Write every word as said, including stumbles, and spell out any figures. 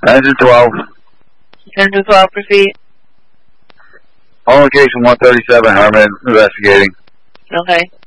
Engine twelve. Engine twelve, proceed. On location one thirty-seven, Herman, investigating. Okay.